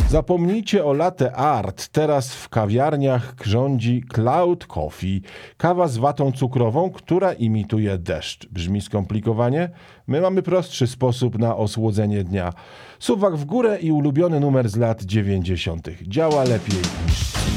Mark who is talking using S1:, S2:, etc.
S1: Zapomnijcie o latte art. Teraz w kawiarniach rządzi Cloud Coffee. Kawa z watą cukrową, która imituje deszcz. Brzmi skomplikowanie? My mamy prostszy sposób na osłodzenie dnia. Suwak w górę i ulubiony numer z lat 90. Działa lepiej niż